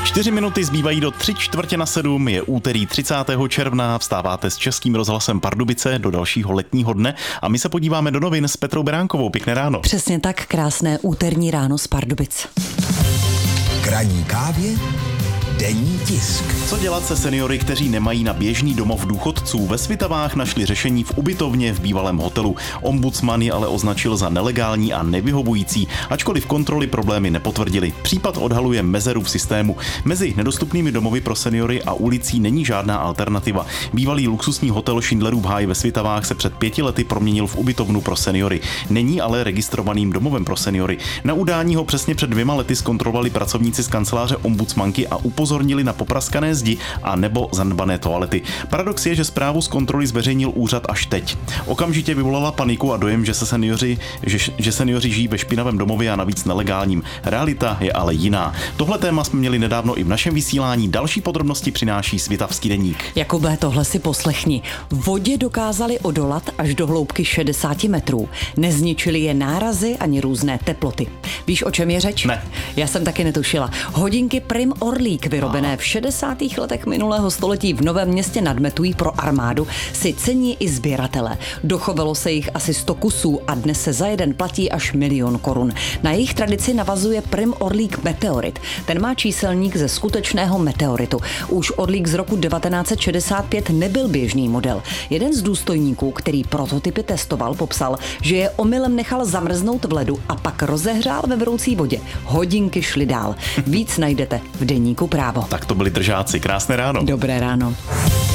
4 minuty zbývají do 6:45, je úterý 30. června, vstáváte s Českým rozhlasem Pardubice do dalšího letního dne a my se podíváme do novin s Petrou Beránkovou. Pěkné ráno. Přesně tak, krásné úterní ráno z Pardubic. K ranní kávě denní tisk. Co dělat se seniory, kteří nemají na běžný domov důchodců? Ve Svitavách našli řešení v ubytovně v bývalém hotelu. Ombudsman je ale označil za nelegální a nevyhovující, ačkoliv kontroly problémy nepotvrdily. Případ odhaluje mezeru v systému. Mezi nedostupnými domovy pro seniory a ulicí není žádná alternativa. Bývalý luxusní hotel Schindlerův háj ve Svitavách se před 5 lety proměnil v ubytovnu pro seniory. Není ale registrovaným domovem pro seniory. Na udání ho přesně před 2 lety zkontrolovali pracovníci z kanceláře ombudsmanky a upozornili na popraskané zdi a nebo zanedbané toalety. Paradox je, že zprávu z kontroly zveřejnil úřad až teď. Okamžitě vyvolala paniku a dojem, že seniori žijí ve špinavém domově a navíc nelegálním. Realita je ale jiná. Tohle téma jsme měli nedávno i v našem vysílání. Další podrobnosti přináší Svitavský deník. Jakube, tohle si poslechni. Vodě dokázali odolat až do hloubky 60 metrů. Nezničili je nárazy ani různé teploty. Víš, o čem je řeč? Ne. Já jsem taky netušila. Hodinky Prim Orlík, vyrobené v 60. letech minulého století v Novém Městě nad Metují pro armádu, si cení i sběratele. Dochovalo se jich asi 100 kusů a dnes se za jeden platí až 1 000 000 korun. Na jejich tradici navazuje Prim Orlík meteorit. Ten má číselník ze skutečného meteoritu. Už Orlík z roku 1965 nebyl běžný model. Jeden z důstojníků, který prototypy testoval, popsal, že je omylem nechal zamrznout v ledu a pak rozehřál ve vroucí vodě. Hodinky šly dál. Víc najdete v deníku Právo. Tak to byli držáci. Krásné ráno. Dobré ráno.